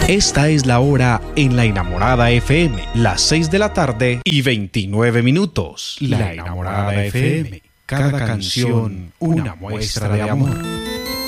Esta es la hora en La Enamorada FM, las 6 de la tarde y 29 minutos. La Enamorada FM, cada canción una muestra de amor.